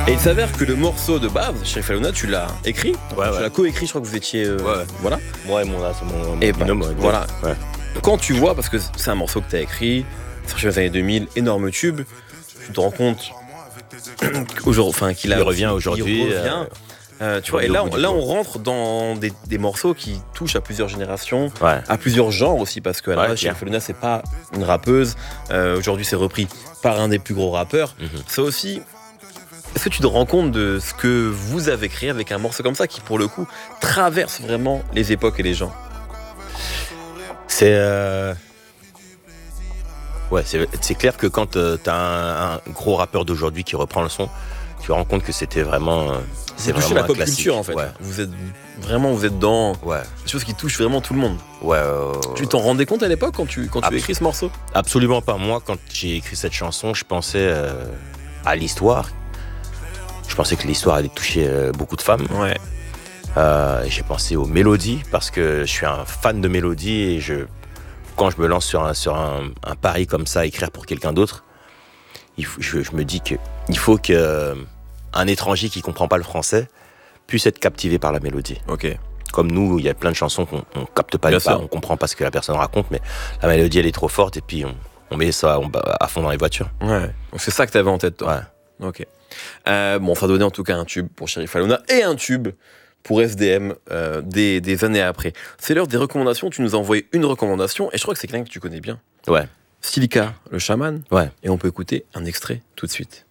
Et il s'avère que le morceau de base, Sheriff Aluna, tu l'as écrit, tu l'as co-écrit, je crois que vous étiez... Voilà. Moi et mon et binôme. Voilà. Quand tu vois, parce que c'est un morceau que tu as écrit, sorti dans les années 2000, énorme tube, tu te rends compte qu'il revient aujourd'hui. Tu vois, et là, on rentre dans des morceaux qui touchent à plusieurs générations, à plusieurs genres aussi, parce que Sheriff Aluna, c'est pas une rappeuse. Aujourd'hui, c'est repris par un des plus gros rappeurs. Ça aussi. Est-ce que tu te rends compte de ce que vous avez créé avec un morceau comme ça qui, pour le coup, traverse vraiment les époques et les gens? C'est clair que quand t'as un gros rappeur d'aujourd'hui qui reprend le son, tu te rends compte que c'était vraiment... c'est vraiment la pop culture, en fait. Vous êtes dans des choses qui touchent vraiment tout le monde. Tu t'en rendais compte à l'époque quand tu as écrit ce morceau? Absolument pas. Moi, quand j'ai écrit cette chanson, je pensais à l'histoire. Je pensais que l'histoire allait toucher beaucoup de femmes. J'ai pensé aux mélodies parce que je suis un fan de mélodies et quand je me lance sur un pari comme ça, écrire pour quelqu'un d'autre, je me dis qu'il faut qu'un étranger qui comprend pas le français puisse être captivé par la mélodie. Comme nous, il y a plein de chansons qu'on capte pas, on comprend pas ce que la personne raconte, mais la mélodie elle est trop forte et puis on met ça à fond dans les voitures. Donc c'est ça que t'avais en tête, toi. Ça donnait en tout cas un tube pour Sheriff Aluna et un tube pour SDM des années après. C'est l'heure des recommandations. Tu nous as envoyé une recommandation et je crois que c'est quelqu'un que tu connais bien. Stylika, le chaman. Et on peut écouter un extrait tout de suite.